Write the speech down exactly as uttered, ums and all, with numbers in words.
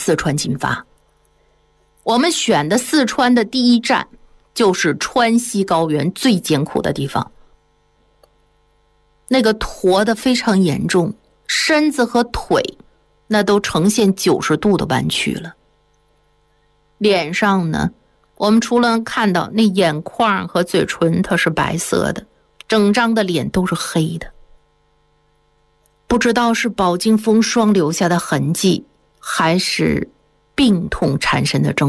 四川进发。我们选的四川的第一站就是川西高原最艰苦的地方，那个驼的非常严重，身子和腿那都呈现九十度的弯曲了。脸上呢，我们除了看到那眼眶和嘴唇它是白色的，整张的脸都是黑的。不知道是饱经风霜留下的痕迹，还是病痛缠身的症